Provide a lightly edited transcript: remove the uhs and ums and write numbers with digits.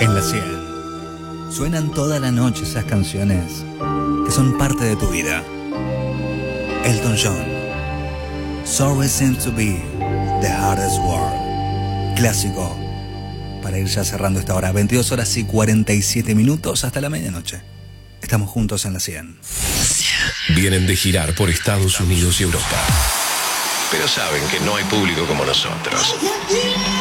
En la 100. Suenan toda la noche esas canciones que son parte de tu vida. Elton John. Sorry seems to be the hardest word. Clásico. Para ir ya cerrando esta hora. 22 horas y 47 minutos hasta la medianoche. Estamos juntos en la 100. Vienen de girar por Estados Unidos y Europa, pero saben que no hay público como nosotros.